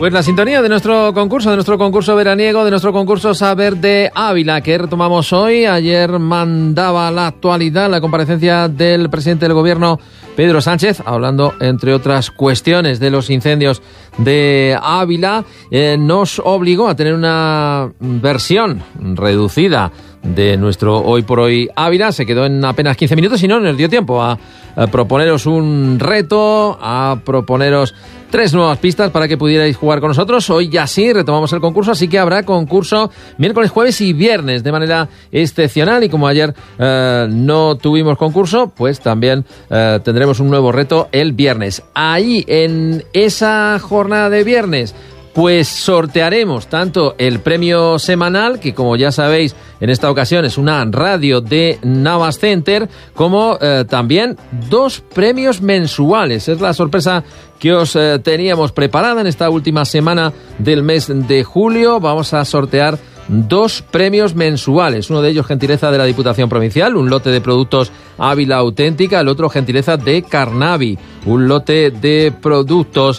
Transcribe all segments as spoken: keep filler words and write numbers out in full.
Pues la sintonía de nuestro concurso, de nuestro concurso veraniego, de nuestro concurso Saber de Ávila, que retomamos hoy. Ayer mandaba la actualidad la comparecencia del presidente del gobierno, Pedro Sánchez, hablando, entre otras cuestiones, de los incendios de Ávila. Eh, nos obligó a tener una versión reducida de nuestro Hoy por Hoy Ávila. Se quedó en apenas quince minutos y no nos dio tiempo a, a proponeros un reto, a proponeros tres nuevas pistas para que pudierais jugar con nosotros. Hoy ya sí retomamos el concurso, así que habrá concurso miércoles, jueves y viernes de manera excepcional. Y como ayer eh, no tuvimos concurso, pues también eh, tendremos un nuevo reto el viernes. Ahí, en esa jornada de viernes, pues sortearemos tanto el premio semanal, que como ya sabéis, en esta ocasión es una radio de Navas Center, como eh, también dos premios mensuales. Es la sorpresa que os eh, teníamos preparada en esta última semana del mes de julio. Vamos a sortear dos premios mensuales. Uno de ellos, gentileza de la Diputación Provincial, un lote de productos Ávila Auténtica. El otro, gentileza de Carnavi, un lote de productos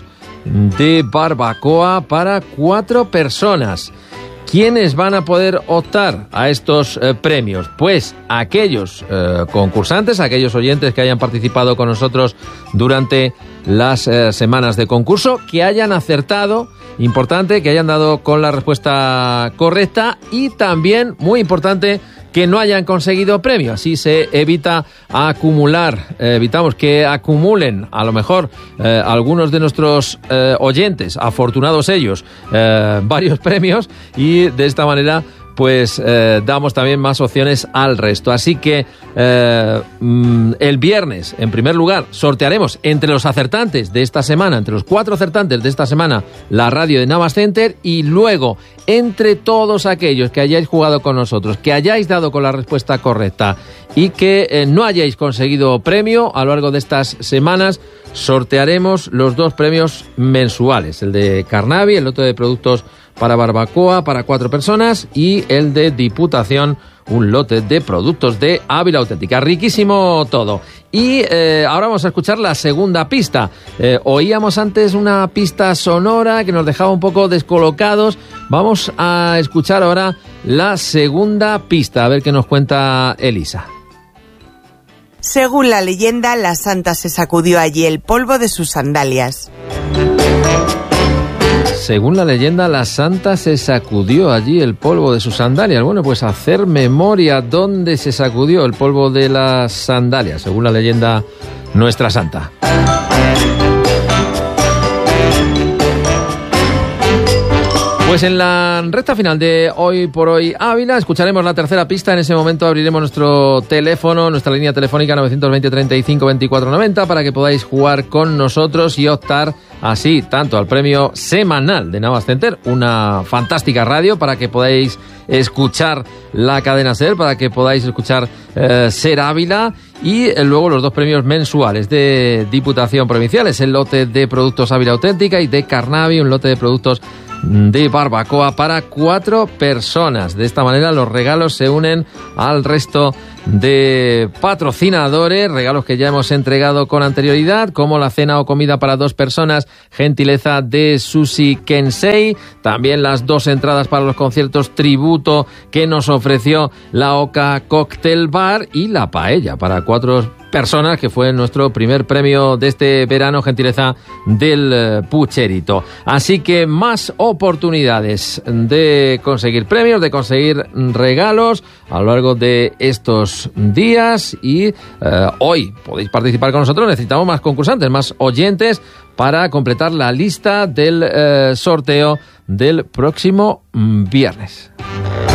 de barbacoa para cuatro personas. ¿Quiénes van a poder optar a estos eh, premios? Pues aquellos eh, concursantes, aquellos oyentes que hayan participado con nosotros durante las eh, semanas de concurso, que hayan acertado, importante, que hayan dado con la respuesta correcta, y también, muy importante, que no hayan conseguido premio. Así se evita acumular, eh, evitamos que acumulen a lo mejor eh, algunos de nuestros eh, oyentes, afortunados ellos, eh, varios premios, y de esta manera pues eh, damos también más opciones al resto. Así que eh, mm, el viernes, en primer lugar, sortearemos entre los acertantes de esta semana, entre los cuatro acertantes de esta semana, la radio de Navas Center, y luego, entre todos aquellos que hayáis jugado con nosotros, que hayáis dado con la respuesta correcta y que eh, no hayáis conseguido premio a lo largo de estas semanas, sortearemos los dos premios mensuales, el de Carnavi, el lote de productos para barbacoa para cuatro personas, y el de Diputación, un lote de productos de Ávila Auténtica. Riquísimo todo. Y eh, ahora vamos a escuchar la segunda pista. Eh, oíamos antes una pista sonora que nos dejaba un poco descolocados. Vamos a escuchar ahora la segunda pista, a ver qué nos cuenta Elisa. Según la leyenda, la santa se sacudió allí el polvo de sus sandalias. Según la leyenda, la santa se sacudió allí el polvo de sus sandalias. Bueno, pues hacer memoria dónde se sacudió el polvo de las sandalias, según la leyenda, nuestra santa. Pues en la recta final de Hoy por Hoy Ávila escucharemos la tercera pista. En ese momento abriremos nuestro teléfono, nuestra línea telefónica nueve dos cero, treinta y cinco, veinticuatro noventa, para que podáis jugar con nosotros y optar así tanto al premio semanal de Navas Center, una fantástica radio para que podáis escuchar la cadena SER, para que podáis escuchar eh, SER Ávila, y eh, luego los dos premios mensuales de Diputación Provincial, es el lote de productos Ávila Auténtica, y de Carnavi, un lote de productos de barbacoa para cuatro personas. De esta manera los regalos se unen al resto de patrocinadores, regalos que ya hemos entregado con anterioridad, como la cena o comida para dos personas, gentileza de Sushi Kensei, también las dos entradas para los conciertos tributo que nos ofreció la Oca Cocktail Bar, y la paella para cuatro personas, que fue nuestro primer premio de este verano, gentileza del eh, Pucherito. Así que más oportunidades de conseguir premios, de conseguir regalos a lo largo de estos días, y eh, hoy podéis participar con nosotros. Necesitamos más concursantes, más oyentes, para completar la lista del eh, sorteo del próximo viernes.